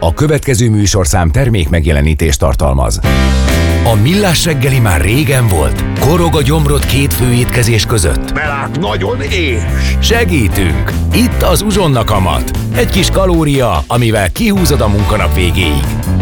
A következő műsorszám termék megjelenítést tartalmaz. A Millás reggeli már régen volt. Korog a gyomrod két főétkezés között. Belát nagyon éhes. Segítünk! Itt az Uzsonna kamat. Egy kis kalória, amivel kihúzod a munkanap végéig.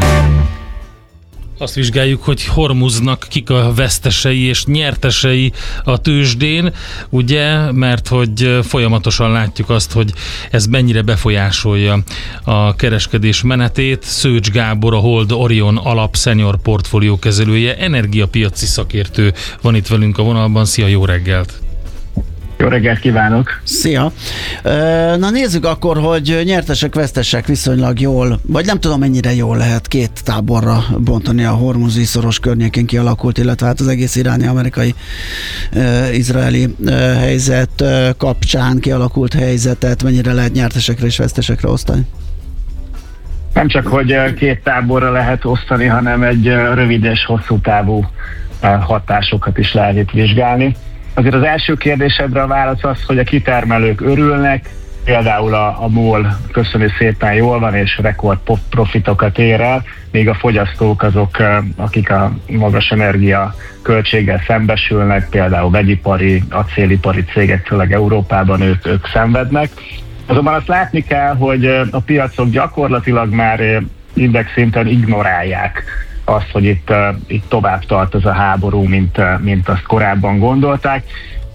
Azt vizsgáljuk, hogy Hormuznak kik a vesztesei és nyertesei a tőzsdén, ugye, mert hogy folyamatosan látjuk azt, hogy ez mennyire befolyásolja a kereskedés menetét. Szőcs Gábor, a Hold Orion Alap Senior portfólió kezelője, energiapiaci szakértő van itt velünk a vonalban. Szia, jó reggelt! Jó reggelt kívánok! Szia! Na nézzük akkor, hogy nyertesek, vesztesek viszonylag jól, vagy nem tudom mennyire jól lehet két táborra bontani a Hormuzi szoros környékén kialakult, illetve hát az egész iráni, amerikai, izraeli helyzet kapcsán kialakult helyzetet, mennyire lehet nyertesekre és vesztesekre osztani? Nem csak, hogy két táborra lehet osztani, hanem egy rövid és hosszú távú hatásokat is lehet itt vizsgálni. Azért az első kérdésedre a válasz az, hogy a kitermelők örülnek, például a MOL köszönő szépen jól van, és rekord profitokat ér el, míg a fogyasztók azok, akik a magas energia költséggel szembesülnek, például vegyipari, acélipari cégek, főleg Európában ők szenvednek. Azonban azt látni kell, hogy a piacok gyakorlatilag már indexszinten ignorálják azt, hogy itt tovább tart az a háború, mint azt korábban gondolták.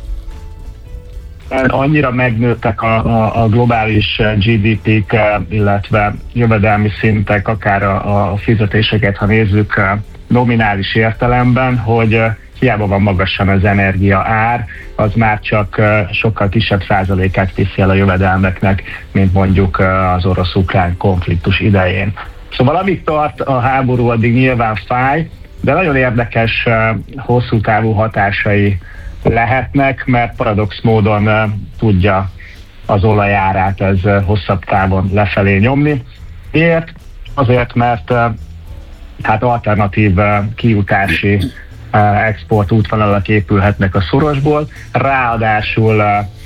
Annyira megnőttek a globális GDP-k, illetve jövedelmi szintek, akár a fizetéseket, ha nézzük nominális értelemben, hogy hiába van magasan az energia ár, az már csak sokkal kisebb százalékát viszi el a jövedelmeknek, mint mondjuk az orosz-ukrán konfliktus idején. Szóval amíg tart a háború, addig nyilván fáj, de nagyon érdekes hosszú távú hatásai lehetnek, mert paradox módon tudja az olajárát ez hosszabb távon lefelé nyomni. Miért? Azért, mert hát alternatív kijutási export útvonalak épülhetnek a szorosból, ráadásul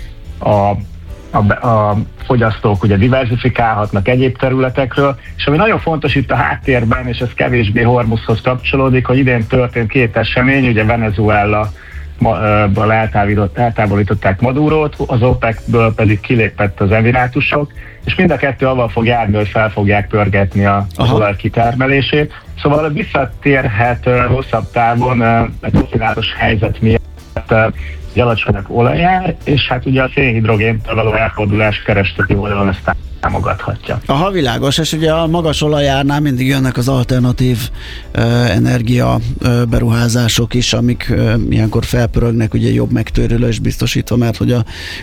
a fogyasztók ugye diverzifikálhatnak egyéb területekről, és ami nagyon fontos itt a háttérben, és ez kevésbé Hormuzhoz kapcsolódik, hogy idén történt két esemény, ugye Venezuela-ból eltávolították Madurót, az OPEC-ből pedig kilépett az Emirátusok, és mind a kettő avval fog járni, hogy fel fogják pörgetni az olaj kitermelését. Szóval visszatérhet hosszabb távon egy domináns helyzet miatt egy alacsonyabb olajár, és hát ugye a szénhidrogéntől való elfordulás kereseti oldalon ezt támogathatja. Aha, világos, és ugye a magas olajárnál mindig jönnek az alternatív energia beruházások is, amik ilyenkor felpörögnek, ugye jobb megtérülés biztosítva, mert hogy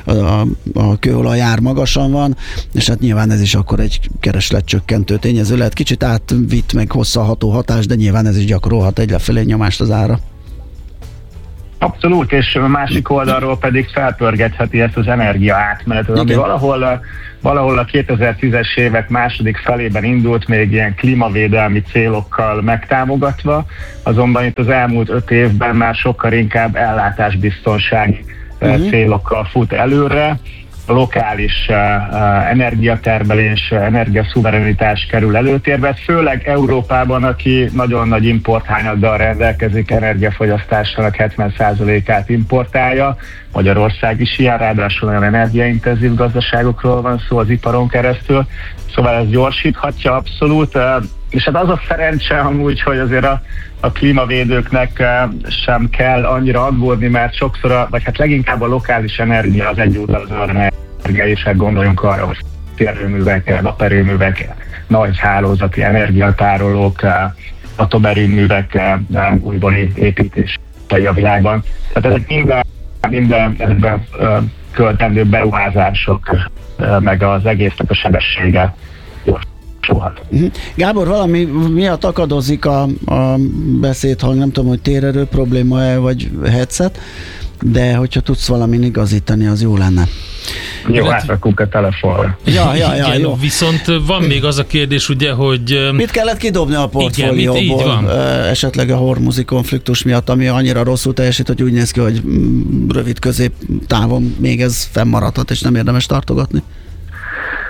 a kőolajár magasan van, és hát nyilván ez is akkor egy keresletcsökkentő tényező lehet. Kicsit átvitt meg hosszalható hatás, de nyilván ez is gyakorolhat egy lefelé nyomást az ára. Abszolút, és a másik oldalról pedig felpörgetheti ezt az energia átmenetet, ami valahol a 2010-es évek második felében indult, még ilyen klímavédelmi célokkal megtámogatva, azonban itt az elmúlt 5 évben már sokkal inkább ellátásbiztonsági célokkal fut előre. A lokális energiatermelés, energiaszuverenitás kerül előtérbe, főleg Európában, aki nagyon nagy importhányaddal rendelkezik, energiafogyasztásának 70%-át importálja. Magyarország is ilyen, ráadásul olyan energiaintenzív gazdaságokról van szó az iparon keresztül, szóval ez gyorsíthatja abszolút, és hát az a szerencse amúgy, hogy azért a klímavédőknek sem kell annyira aggódni, mert sokszor, vagy hát leginkább a lokális energia az egyúttal az energia, és hát gondoljunk arra, hogy szélerőművek, naperőművek, nagy hálózati energiatárolók, atomerőművek újbóli építései a világban. Tehát ezek minden ezekben költendő beruházások, meg az egésznek a sebessége gyorsulhat. Gábor, valami miatt akadozik a beszédhang, nem tudom, hogy térerő probléma-e, vagy headset, de hogyha tudsz valamin igazítani, az jó lenne. Jó, átrakunk a telefonra. Ja, igen, jó. Viszont van még az a kérdés, ugye, hogy... Mit kellett kidobni a portfólióból esetleg a hormuzi konfliktus miatt, ami annyira rosszul teljesít, hogy úgy néz ki, hogy rövid középtávon még ez fennmaradhat, és nem érdemes tartogatni?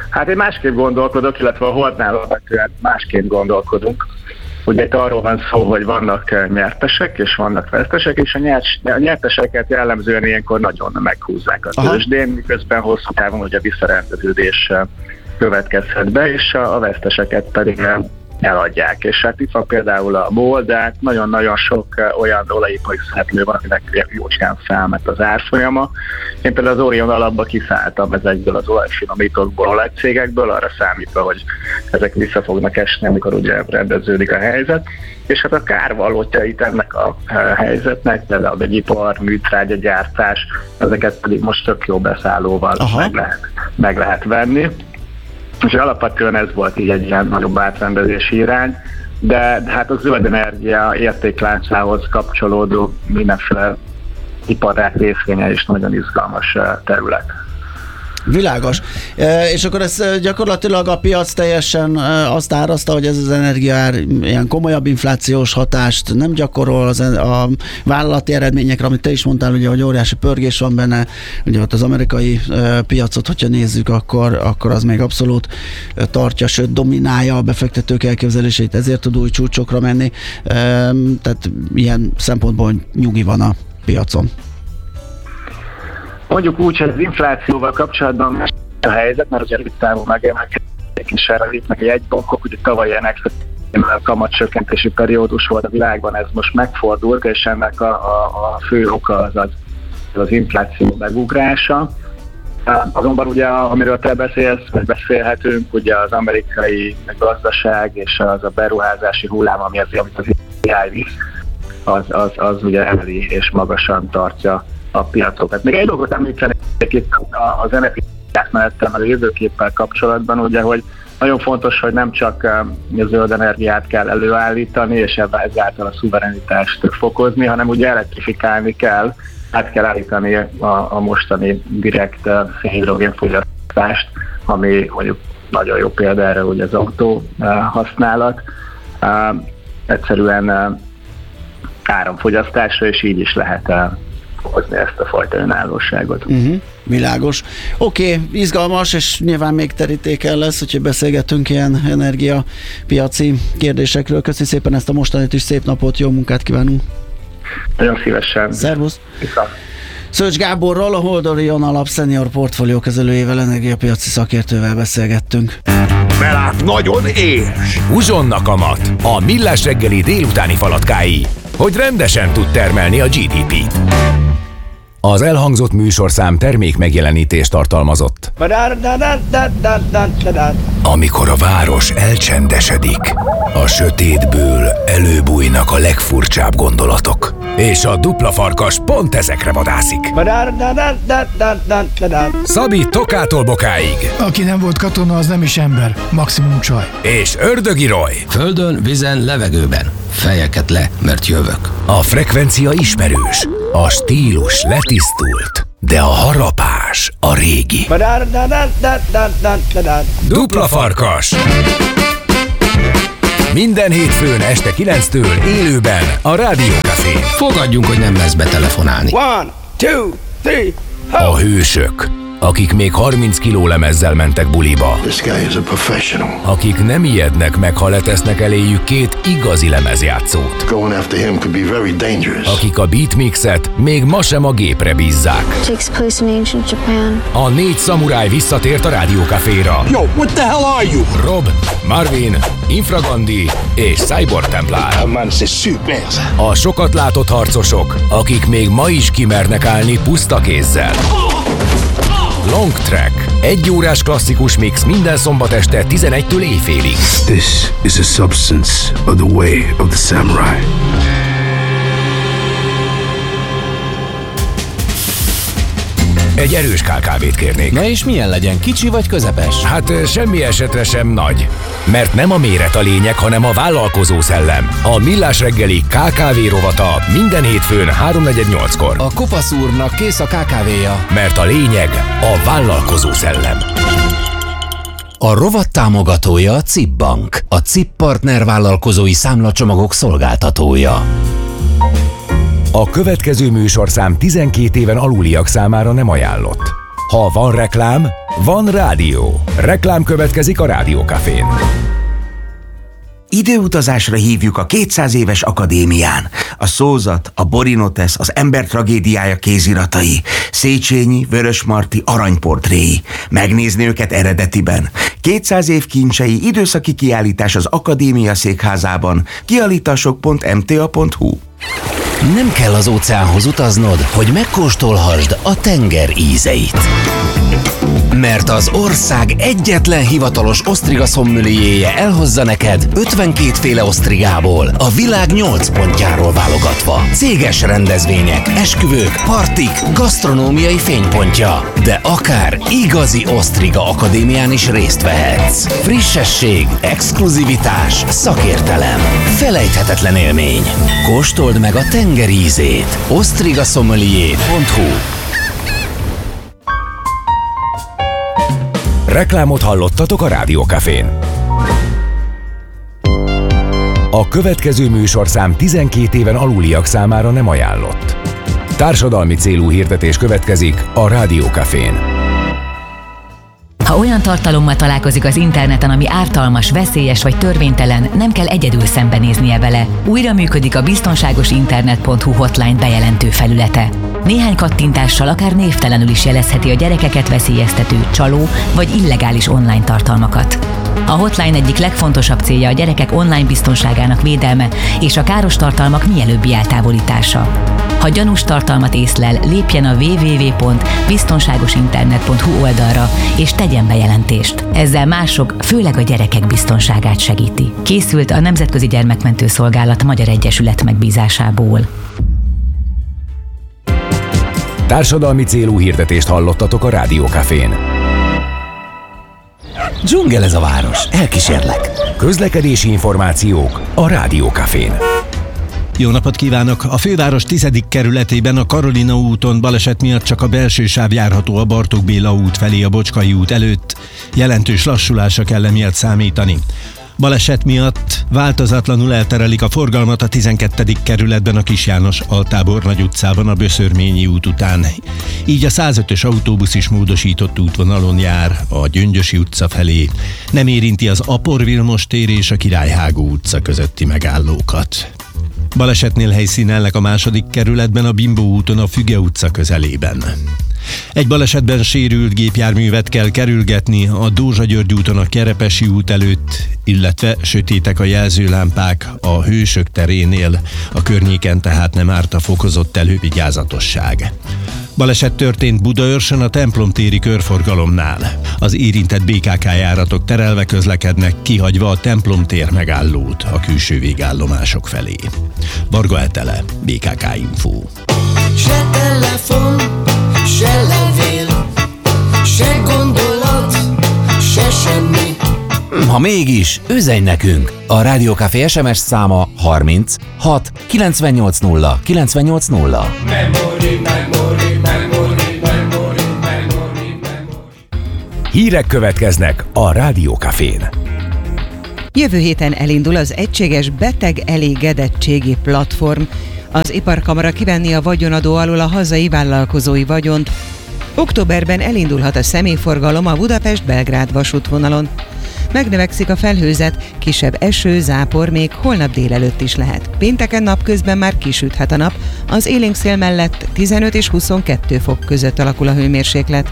Hát én másképp gondolkodok, illetve a Holdnál alapvetően másképp gondolkodunk. Ugye itt arról van szó, hogy vannak nyertesek és vannak vesztesek, és a nyerteseket jellemzően ilyenkor nagyon meghúzzák a tőzsdén, miközben hosszú távon ugye visszarendeződés következhet be, és a veszteseket pedig eladják. És hát itt van például a MOL, de hát nagyon-nagyon sok olyan olajipari szereplő van, akinek jócskán felment az árfolyama. Én például az Orion alapba kiszálltam ezekből az olajfinomítókból, olajcégekből, arra számítva, hogy ezek vissza fognak esni, amikor ugye rendeződik a helyzet. És hát a kárvalótjait ennek a helyzetnek, például a vegyipar, műtrágyagyártás, ezeket pedig most tök jó beszállóval meg lehet venni. És alapvetően ez volt így egy ilyen nagyobb átrendezési irány, de hát a zöld energia értékláncához kapcsolódó mindenféle iparák részvénye is nagyon izgalmas terület. Világos. És akkor ez gyakorlatilag a piac teljesen azt árazta, hogy ez az energiaár ilyen komolyabb inflációs hatást nem gyakorol a vállalati eredményekre, amit te is mondtál, ugye, hogy óriási pörgés van benne, ugye ott az amerikai piacot, hogyha nézzük, akkor az még abszolút tartja, sőt dominálja a befektetők elképzelését, ezért tud új csúcsokra menni. Tehát ilyen szempontból nyugi van a piacon. Mondjuk úgy, hogy az inflációval kapcsolatban a helyzet, mert ugye rövid távon megemelkedik, és erre lépnek egy bankok, ugye tavaly ilyen extra kamatcsökkentési periódus volt a világban, ez most megfordult, és ennek a fő oka az infláció megugrása. Azonban ugye, amiről te beszélhetünk, ugye az amerikai gazdaság és az a beruházási hullám, amit az AI visz, az ugye emeli és magasan tartja a piacokat. Még egy dolgot említenék itt az energiátmenettel, meg a jövőképpel kapcsolatban, ugye, hogy nagyon fontos, hogy nem csak a zöld energiát kell előállítani, és ezáltal a szuverenitást fokozni, hanem ugye elektrifikálni kell, át kell állítani a mostani direkt szénhidrogén fogyasztást, ami mondjuk nagyon jó példa erre, ugye az autó használat. Egyszerűen áramfogyasztásra, és így is lehet hozni ezt a fajta önállóságot. Világos. Oké, izgalmas, és nyilván még terítéken lesz, úgyhogy beszélgetünk ilyen energiapiaci kérdésekről. Köszi szépen ezt a mostanit is, szép napot, jó munkát kívánunk! Nagyon szívesen. Szervusz! Szőcs Gáborral, a Holdorion alap senior portfólió kezelőjével, energiapiaci szakértővel beszélgettünk. Belát nagyon éhes! Uzsonnak a mat, a Millás reggeli délutáni falatkái, hogy rendesen tud termelni a GDP-t. Az elhangzott műsorszám termék megjelenítést tartalmazott. Amikor a város elcsendesedik, a sötétből előbújnak a legfurcsább gondolatok. És a dupla farkas pont ezekre vadászik. Szabi Tokától Bokáig. Aki nem volt katona, az nem is ember, maximum csaj. És Ördögi Roy. Földön, vízen, levegőben. Fejeket le, mert jövök. A frekvencia ismerős, a stílus letisztult, de a harapás a régi. Dupla farkas. Minden hétfőn este 9-től élőben a Rádió Cafén. Fogadjunk, hogy nem lesz betelefonálni. 1, 2, 3, A hősök, akik még 30 kiló lemezzel mentek buliba. This guy is a professional. Akik nem ijednek meg, ha letesznek eléjük két igazi lemezjátszót. Going after him could be very dangerous. Akik a beatmixet még ma sem a gépre bízzák. Takes place in ancient Japan. A 4 szamuráj visszatért a Rádió Caféra. Yo, what the hell are you? Rob, Marvin, Infragandi és Cyborg Templár. Man, c'est super. A sokat látott harcosok, akik még ma is kimernek állni puszta kézzel. Long Track. 1 órás klasszikus mix minden szombat este 11-től éjfélig. This is a substance of the way of the samurai. Egy erős KKV-t kérnék. Na és milyen legyen, kicsi vagy közepes? Hát semmi esetre sem nagy. Mert nem a méret a lényeg, hanem a vállalkozó szellem. A Millás reggeli KKV rovata minden hétfőn 3:48-kor. A Kopasz úrnak kész a KKV-ja. Mert a lényeg a vállalkozó szellem. A rovat támogatója a CIP Bank, a CIP Partner vállalkozói számlacsomagok szolgáltatója. A következő műsorszám 12 éven aluliak számára nem ajánlott. Ha van reklám, Van rádió. Reklám következik a Rádiókafén. Időutazásra hívjuk a 200 éves akadémián. A szózat, a Borinotesz, az ember tragédiája kéziratai, Széchenyi, Vörösmarty aranyportréi. Megnézni őket eredetiben. 200 év kincsei, időszaki kiállítás az Akadémia székházában. Kiállítások.mta.hu. Nem kell az óceánhoz utaznod, hogy megkóstolhassd a tenger ízeit. Mert az ország egyetlen hivatalos osztriga szommelierje elhozza neked 52 féle osztrigából, a világ 8 pontjáról válogatva. Céges rendezvények, esküvők, partik, gasztronómiai fénypontja. De akár igazi osztriga akadémián is részt vehetsz. Frissesség, exkluzivitás, szakértelem. Felejthetetlen élmény. Kóstold meg a tenger ízét. osztrigasommelier.hu. Reklámot hallottatok a Rádiókafén. A következő műsorszám 12 éven aluliak számára nem ajánlott. Társadalmi célú hirdetés következik a Rádiókafén. Ha olyan tartalommal találkozik az interneten, ami ártalmas, veszélyes vagy törvénytelen, nem kell egyedül szembenéznie vele. Újra működik a biztonságosinternet.hu hotline bejelentő felülete. Néhány kattintással akár névtelenül is jelezheti a gyerekeket veszélyeztető, csaló vagy illegális online tartalmakat. A hotline egyik legfontosabb célja a gyerekek online biztonságának védelme és a káros tartalmak mielőbbi eltávolítása. Ha gyanús tartalmat észlel, lépjen a www.biztonságosinternet.hu oldalra és tegyen bejelentést. Ezzel mások, főleg a gyerekek biztonságát segíti. Készült a Nemzetközi Gyermekmentő Szolgálat Magyar Egyesület megbízásából. Társadalmi célú hirdetést hallottatok a Rádiókafén. Dzsungel ez a város, elkísérlek. Közlekedési információk a Rádiókafén. Jó napot kívánok! A főváros 10. kerületében a Karolina úton baleset miatt csak a belső sáv járható a Bartók Béla út felé a Bocskai út előtt. Jelentős lassulásra kell emiatt számítani. Baleset miatt változatlanul elterelik a forgalmat a 12. kerületben a Kis János Altábor Nagy utcában a Böszörményi út után. Így a 105-ös autóbusz is módosított útvonalon jár a Gyöngyösi utca felé. Nem érinti az Apor Vilmos tér és a Királyhágó utca közötti megállókat. Balesetnél helyszínelnek a 2. kerületben a Bimbó úton a Füge utca közelében. Egy balesetben sérült gépjárművet kell kerülgetni a Dózsa György úton a Kerepesi út előtt, illetve sötétek a jelzőlámpák a Hősök terénél, a környéken tehát nem árt a fokozott elővigyázatosság. Baleset történt Budaörsön a templomtéri körforgalomnál. Az érintett BKK járatok terelve közlekednek, kihagyva a templomtér megállót a külső végállomások felé. Varga Etele, BKK Info. Se telefon, se levél, se gondolat, se semmi. Ha mégis, üzenj nekünk! A Rádiókafé SMS száma 30 6 980 980. Hírek következnek a Rádiókafén. Jövő héten elindul az egységes beteg elégedettségi platform. Az Iparkamara kivenni a vagyonadó alól a hazai vállalkozói vagyont. Októberben elindulhat a személyforgalom a Budapest-Belgrád vasútvonalon. Megnövekszik a felhőzet, kisebb eső, zápor még holnap délelőtt is lehet. Pénteken napközben már kisüthet a nap, az élénk szél mellett 15 és 22 fok között alakul a hőmérséklet.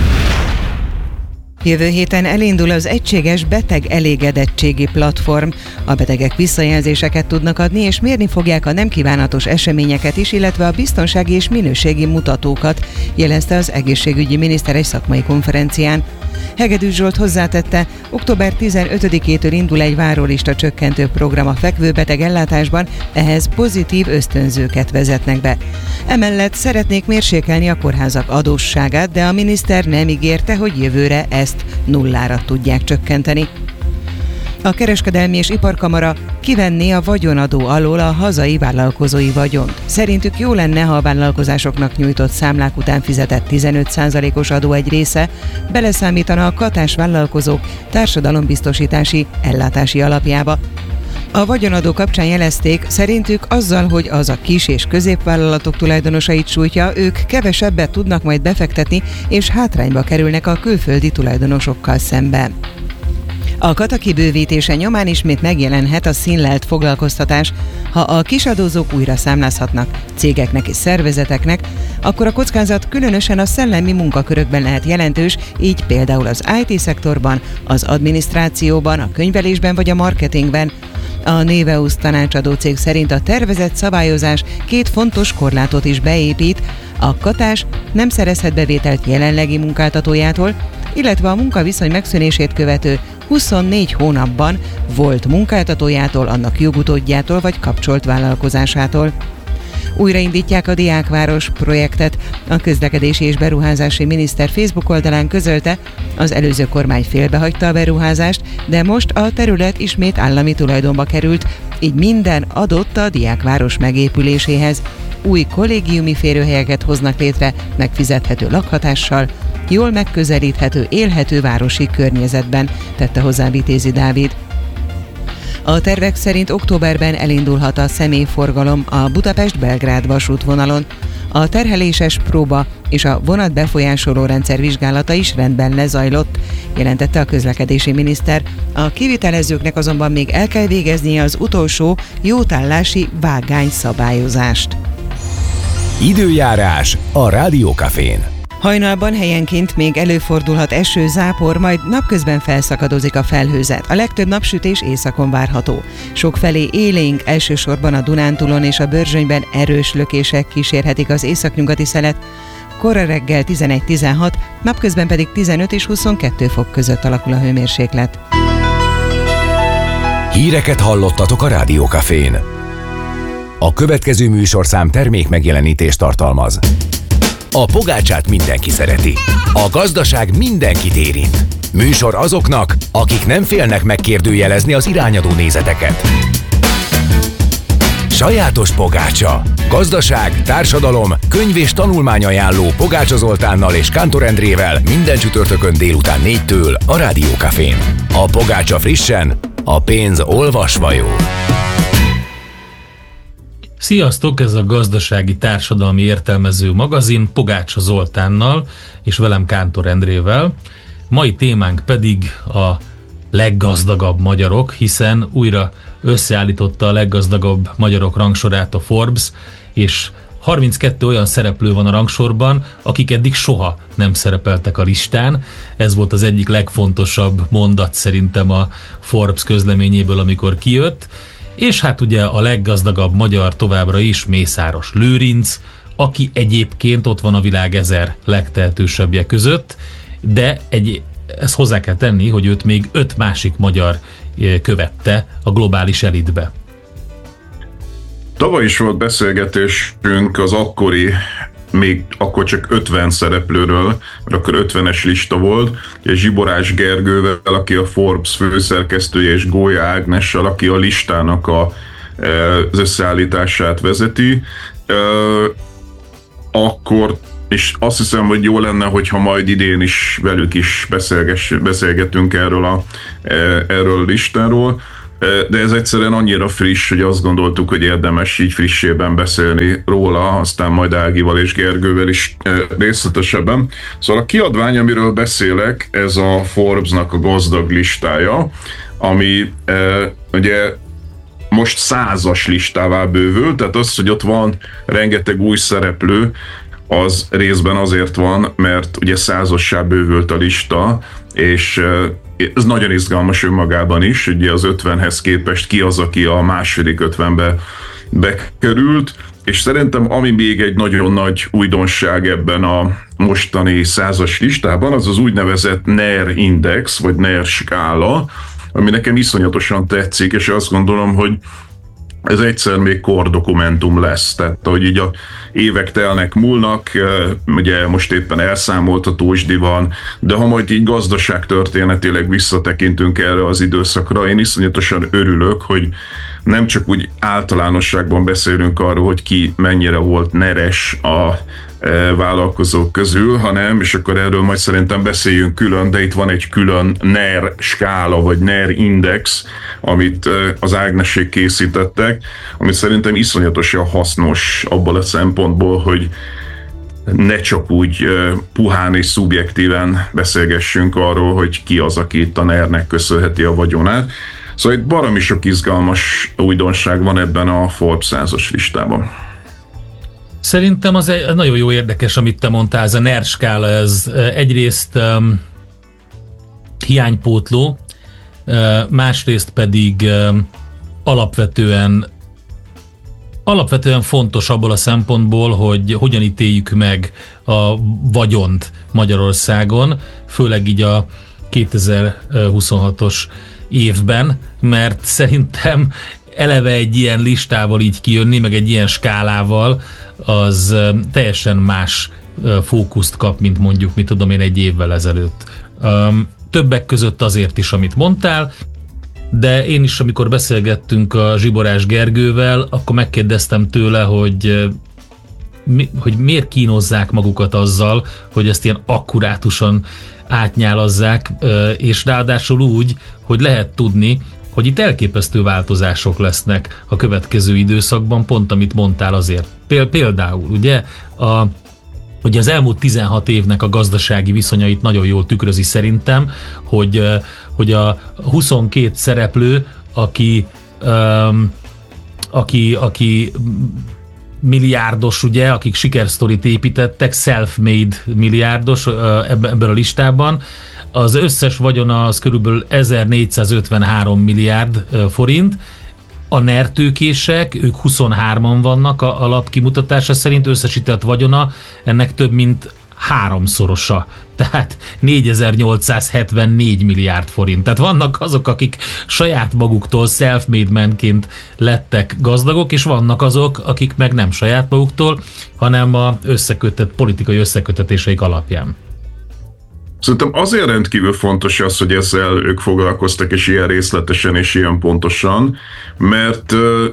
Jövő héten elindul az egységes beteg elégedettségi platform. A betegek visszajelzéseket tudnak adni, és mérni fogják a nem kívánatos eseményeket is, illetve a biztonsági és minőségi mutatókat, jelezte az egészségügyi miniszter egy szakmai konferencián. Hegedűs Zsolt hozzátette, október 15-től indul egy várólista csökkentő program a fekvőbeteg ellátásban, ehhez pozitív ösztönzőket vezetnek be. Emellett szeretnék mérsékelni a kórházak adósságát, de a miniszter nem ígérte, hogy jövőre ezt nullára tudják csökkenteni. A Kereskedelmi és Iparkamara kivenné a vagyonadó alól a hazai vállalkozói vagyont. Szerintük jó lenne, ha a vállalkozásoknak nyújtott számlák után fizetett 15%-os adó egy része beleszámítana a katás vállalkozók társadalombiztosítási ellátási alapjába. A vagyonadó kapcsán jelezték, szerintük azzal, hogy az a kis és középvállalatok tulajdonosait sújtja, ők kevesebbet tudnak majd befektetni, és hátrányba kerülnek a külföldi tulajdonosokkal szemben. A kata kibővítése nyomán ismét megjelenhet a színlelt foglalkoztatás. Ha a kisadózók újra számlázhatnak cégeknek és szervezeteknek, akkor a kockázat különösen a szellemi munkakörökben lehet jelentős, így például az IT-szektorban, az adminisztrációban, a könyvelésben vagy a marketingben. A Néveus tanácsadó cég szerint a tervezett szabályozás 2 fontos korlátot is beépít. A katás nem szerezhet bevételt jelenlegi munkáltatójától, illetve a munkaviszony megszűnését követő 24 hónapban volt munkáltatójától, annak jogutódjától vagy kapcsolt vállalkozásától. Újraindítják a Diákváros projektet. A közlekedési és beruházási miniszter Facebook oldalán közölte, az előző kormány félbehagyta a beruházást, de most a terület ismét állami tulajdonba került, így minden adott a Diákváros megépüléséhez. Új kollégiumi férőhelyeket hoznak létre, megfizethető lakhatással, jól megközelíthető, élhető városi környezetben, tette hozzá Vitézi Dávid. A tervek szerint októberben elindulhat a személyforgalom a Budapest-Belgrád vasútvonalon. A terheléses próba és a vonat befolyásoló rendszer vizsgálata is rendben lezajlott, jelentette a közlekedési miniszter. A kivitelezőknek azonban még el kell végeznie az utolsó jótállási vágány szabályozást. Időjárás a Rádiókafén. Hajnalban helyenként még előfordulhat eső, zápor, majd napközben felszakadozik a felhőzet. A legtöbb napsütés északon várható. Sokfelé élénk, elsősorban a Dunántúlon és a Börzsönyben erős lökések kísérhetik az északnyugati szelet. Kora reggel 11-16, napközben pedig 15 és 22 fok között alakul a hőmérséklet. Híreket hallottatok a Rádiókafén. A következő műsorszám termék megjelenítést tartalmaz. A pogácsát mindenki szereti. A gazdaság mindenkit érint. Műsor azoknak, akik nem félnek megkérdőjelezni az irányadó nézeteket. Sajátos pogácsa. Gazdaság, társadalom, könyv és tanulmányajánló Pogácsa Zoltánnal és Kántor Endrével minden csütörtökön délután 4-től a Rádiókafén. A pogácsa frissen, a pénz olvasva jó. Sziasztok, ez a gazdasági társadalmi értelmező magazin Pogácsa Zoltánnal és velem Kántor Endrével. Mai témánk pedig a leggazdagabb magyarok, hiszen újra összeállította a leggazdagabb magyarok rangsorát a Forbes, és 32 olyan szereplő van a rangsorban, akik eddig soha nem szerepeltek a listán. Ez volt az egyik legfontosabb mondat szerintem a Forbes közleményéből, amikor kijött. És hát ugye a leggazdagabb magyar továbbra is Mészáros Lőrinc, aki egyébként ott van a világ 1000 legtehetősebbje között, de ezt hozzá kell tenni, hogy őt még 5 másik magyar követte a globális elitbe. Tavaly is volt beszélgetésünk az akkori, még akkor csak 50 szereplőről, mert akkor 50-es lista volt, és Zsiborás Gergővel, aki a Forbes főszerkesztője, és Gólya Ágnessel, aki a listának az összeállítását vezeti. Akkor, és azt hiszem, hogy jó lenne, hogyha majd idén is velük is beszélgetünk erről a listáról, de ez egyszerűen annyira friss, hogy azt gondoltuk, hogy érdemes így frissében beszélni róla, aztán majd Ágival és Gergővel is részletesebben. Szóval a kiadvány, amiről beszélek, ez a Forbes-nak a gazdag listája, ami ugye most 100-as listává bővül, tehát az, hogy ott van rengeteg új szereplő, az részben azért van, mert ugye 100-assá bővült a lista, és ez nagyon izgalmas önmagában is, ugye az 50-hez képest ki az, aki a második 50-be bekerült, és szerintem ami még egy nagyon nagy újdonság ebben a mostani 100-as listában, az az úgynevezett NER Index, vagy NER skála, ami nekem iszonyatosan tetszik, és azt gondolom, hogy ez egyszer még kordokumentum lesz, tehát hogy így a évek telnek, múlnak, ugye most éppen elszámoltató isdi van, de ha majd így gazdaságtörténetileg visszatekintünk erre az időszakra, én iszonyatosan örülök, hogy nem csak úgy általánosságban beszélünk arról, hogy ki mennyire volt neres a vállalkozók közül, hanem, és akkor erről majd szerintem beszéljünk külön, de itt van egy külön NER skála, vagy NER index, amit az Ágnesék készítettek, amit szerintem iszonyatosan hasznos abból a szempontból, hogy ne csak úgy puhán és szubjektíven beszélgessünk arról, hogy ki az, aki itt a NER-nek köszönheti a vagyonát. Szóval itt baromi sok izgalmas újdonság van ebben a Forbes 100-as listában. Szerintem az nagyon jó érdekes, amit te mondtál, ez a NER skála, ez egyrészt hiánypótló, másrészt pedig alapvetően fontos abból a szempontból, hogy hogyan ítéljük meg a vagyont Magyarországon, főleg így a 2026-os évben, mert szerintem eleve egy ilyen listával így kijönni, meg egy ilyen skálával, az teljesen más fókuszt kap, mint mondjuk, mit tudom én, egy évvel ezelőtt. Többek között azért is, amit mondtál, de én is, amikor beszélgettünk a Zsiborás Gergővel, akkor megkérdeztem tőle, hogy miért kínozzák magukat azzal, hogy ezt ilyen akkurátusan átnyálazzák, és ráadásul úgy, hogy lehet tudni, hogy itt elképesztő változások lesznek a következő időszakban, pont amit mondtál azért. Például, ugye, hogy az elmúlt 16 évnek a gazdasági viszonyait nagyon jól tükrözi szerintem, hogy a 22 szereplő, aki milliárdos, ugye, akik sikersztorit építettek, self-made milliárdos ebben a listában, az összes vagyona az körülbelül 1453 milliárd forint, a NER tőkések, ők 23-an vannak a alapkimutatása szerint, összesített vagyona ennek több mint 3-szorosa, tehát 4874 milliárd forint. Tehát vannak azok, akik saját maguktól self-made manként lettek gazdagok, és vannak azok, akik meg nem saját maguktól, hanem a politikai összekötetéseik alapján. Szerintem azért rendkívül fontos az, hogy ezzel ők foglalkoztak, és ilyen részletesen és ilyen pontosan, mert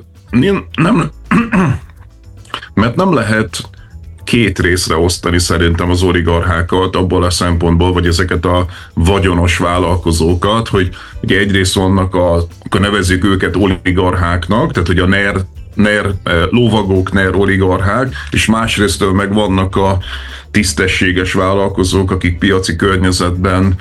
nem lehet két részre osztani szerintem az oligarchákat abból a szempontból, vagy ezeket a vagyonos vállalkozókat, hogy ugye egyrészt vannak akkor nevezzük őket oligarcháknak, tehát hogy a NER lovagok, NER oligarchák, és másrésztől meg vannak a tisztességes vállalkozók, akik piaci környezetben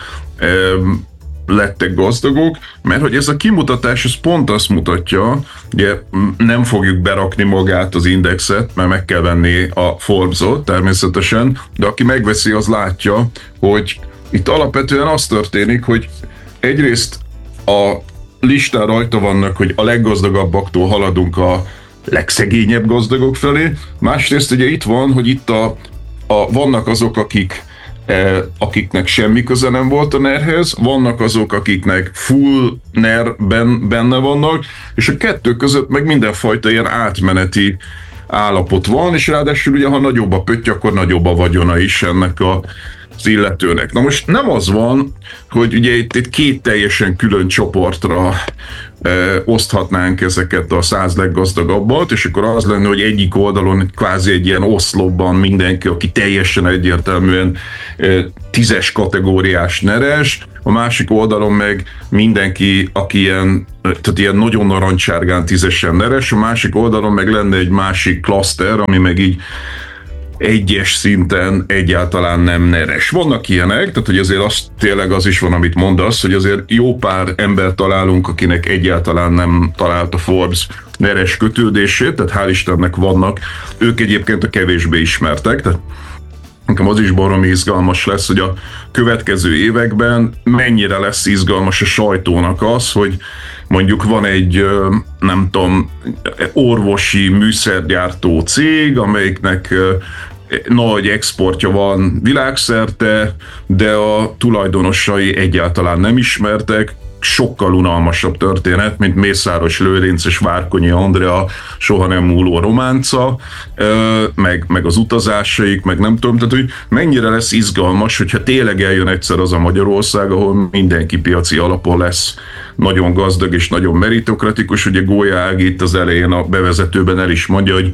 lettek gazdagok, mert hogy ez a kimutatás, ez pont azt mutatja, ugye nem fogjuk berakni magát az indexet, mert meg kell venni a Forbes-ot természetesen, de aki megveszi, az látja, hogy itt alapvetően az történik, hogy egyrészt a listán rajta vannak, hogy a leggazdagabbaktól haladunk a legszegényebb gazdagok felé, másrészt ugye itt van, hogy itt vannak azok, akiknek semmi köze nem volt a NER-hez, vannak azok, akiknek full NER-ben benne vannak, és a kettő között meg mindenfajta ilyen átmeneti állapot van, és ráadásul ugye, ha nagyobb a pötty, akkor nagyobb a vagyona is ennek az illetőnek. Na most nem az van, hogy ugye itt két teljesen külön csoportra oszthatnánk ezeket a 100 leggazdagabbat, és akkor az lenne, hogy egyik oldalon kvázi egy ilyen oszlopban mindenki, aki teljesen egyértelműen 10-es kategóriás neres, a másik oldalon meg mindenki, aki ilyen nagyon narancsárgán 10-esen neres, a másik oldalon meg lenne egy másik klaszter, ami meg így egyes szinten egyáltalán nem neres. Vannak ilyenek, tehát hogy azért tényleg az is van, amit mondasz, hogy azért jó pár ember találunk, akinek egyáltalán nem talált a Forbes neres kötődését, tehát hál' Istennek vannak, ők egyébként a kevésbé ismertek, tehát nekem az is baromi izgalmas lesz, hogy a következő években mennyire lesz izgalmas a sajtónak az, hogy mondjuk van egy, nem tudom, orvosi műszergyártó cég, amelyiknek nagy exportja van világszerte, de a tulajdonosai egyáltalán nem ismertek, sokkal unalmasabb történet, mint Mészáros Lőrinc és Várkonyi Andrea soha nem múló románca, meg az utazásaik, meg nem tudom, tehát hogy mennyire lesz izgalmas, hogyha tényleg eljön egyszer az a Magyarország, ahol mindenki piaci alapon lesz nagyon gazdag és nagyon meritokratikus. Ugye Gólya Ági itt az elején a bevezetőben el is mondja, hogy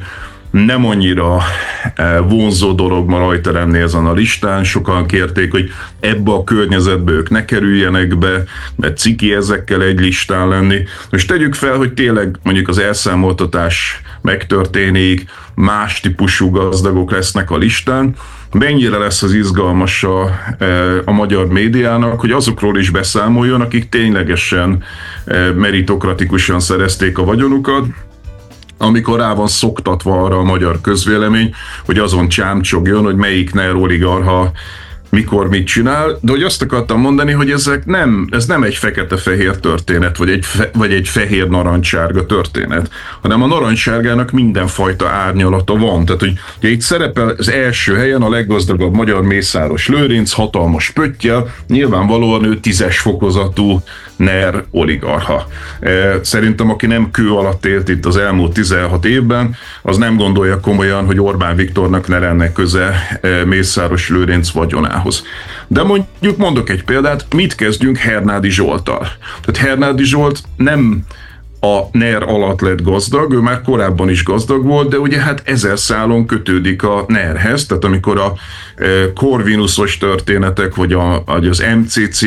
nem annyira vonzó dolog ma rajta lenni ezen a listán. Sokan kérték, hogy ebbe a környezetbe ők ne kerüljenek be, mert ciki ezekkel egy listán lenni. Most tegyük fel, hogy tényleg mondjuk az elszámoltatás megtörténik, más típusú gazdagok lesznek a listán. Mennyire lesz az izgalmas a magyar médiának, hogy azokról is beszámoljon, akik ténylegesen meritokratikusan szerezték a vagyonukat, amikor rá van szoktatva arra a magyar közvélemény, hogy azon csámcsogjon, hogy melyik NER oligarcha mikor mit csinál, de hogy azt akartam mondani, hogy ez nem egy fekete-fehér történet, vagy egy fehér-narancssárga történet, hanem a narancssárgának mindenfajta árnyalata van. Tehát, hogy itt szerepel az első helyen a leggazdagabb magyar Mészáros Lőrinc, hatalmas pöttyel, nyilvánvalóan ő 10-es fokozatú NER oligarcha. Szerintem, aki nem kő alatt élt itt az elmúlt 16 évben, az nem gondolja komolyan, hogy Orbán Viktornak ne lenne köze Mészáros Lőrinc vagyonához. De mondok egy példát, mit kezdjünk Hernádi Zsolttal? Tehát Hernádi Zsolt nem a NER alatt lett gazdag, ő már korábban is gazdag volt, de ugye hát 1000 szálon kötődik a NER-hez, tehát amikor a Corvinusos történetek, vagy az MCC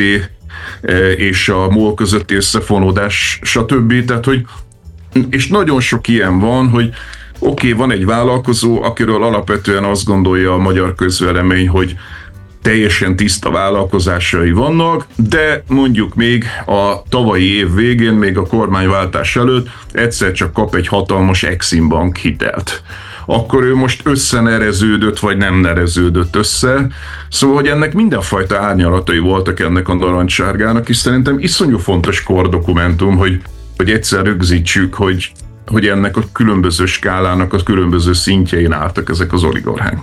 és a MOL közötti összefonódás, stb. Tehát, hogy, és nagyon sok ilyen van, hogy oké, van egy vállalkozó, akiről alapvetően azt gondolja a magyar közvélemény, hogy teljesen tiszta vállalkozásai vannak, de mondjuk még a tavalyi év végén, még a kormányváltás előtt egyszer csak kap egy hatalmas Exim Bank hitelt. Akkor ő most összenereződött, vagy nem nereződött össze. Szóval, hogy ennek mindenfajta árnyalatai voltak ennek a narancssárgának, és szerintem iszonyú fontos kordokumentum, hogy egyszer rögzítsük, hogy ennek a különböző skálának a különböző szintjein álltak ezek az oligarchák.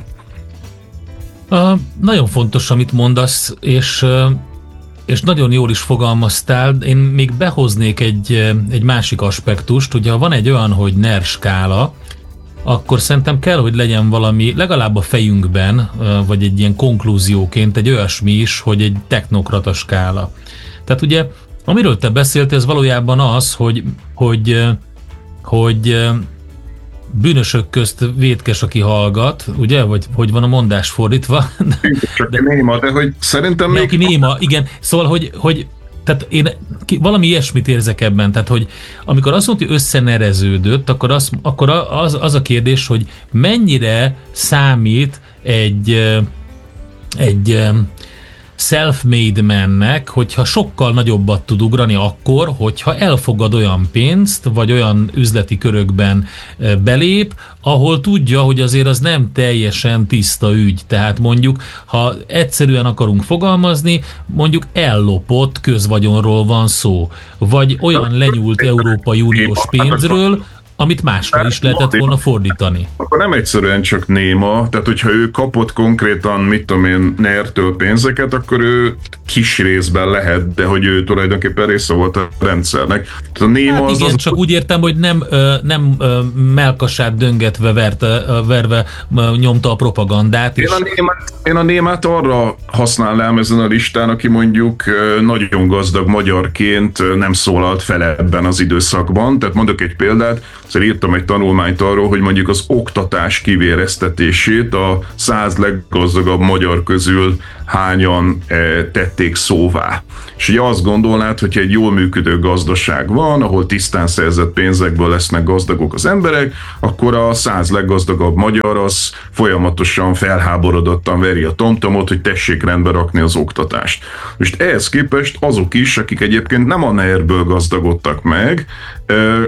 Nagyon fontos, amit mondasz, és nagyon jól is fogalmaztál. Én még behoznék egy másik aspektust. Ugye, ha van egy olyan, hogy NER skála, akkor szerintem kell, hogy legyen valami, legalább a fejünkben, vagy egy ilyen konklúzióként egy olyasmi is, hogy egy technokrata skála. Tehát ugye, amiről te beszéltél, ez valójában az, hogy bűnösök közt vétkes, aki hallgat, ugye? Vagy hogy van a mondás fordítva? Csak néma, de hogy szerintem még... Aki néma, igen. Szóval, hogy tehát én valami ilyesmit érzek ebben, tehát hogy amikor azt mondta, hogy összenereződött, akkor az a kérdés, hogy mennyire számít egy self-made mannek, hogyha sokkal nagyobbat tud ugrani akkor, hogyha elfogad olyan pénzt, vagy olyan üzleti körökben belép, ahol tudja, hogy azért az nem teljesen tiszta ügy. Tehát mondjuk, ha egyszerűen akarunk fogalmazni, mondjuk ellopott közvagyonról van szó, vagy olyan lenyúlt Európai Uniós pénzről, amit másra is lehetett volna fordítani. Akkor nem egyszerűen csak néma, tehát hogyha ő kapott konkrétan, mit tudom én, NER-től pénzeket, akkor ő kis részben lehet, de hogy ő tulajdonképpen része volt a rendszernek. Tehát a néma hát igen, csak úgy értem, hogy nem melkasát döngetve verve nyomta a propagandát. Én a némát arra használnám ezen a listán, aki mondjuk nagyon gazdag magyarként nem szólalt fel ebben az időszakban. Tehát mondok egy példát, írtam egy tanulmányt arról, hogy mondjuk az oktatás kivéreztetését a 100 leggazdagabb magyar közül hányan tették szóvá. És ugye azt gondolnád, hogyha egy jól működő gazdaság van, ahol tisztán szerzett pénzekből lesznek gazdagok az emberek, akkor a 100 leggazdagabb magyar az folyamatosan felháborodottan veri a tomtomot, hogy tessék rendbe rakni az oktatást. Most ehhez képest azok is, akik egyébként nem a NER-ből gazdagodtak meg,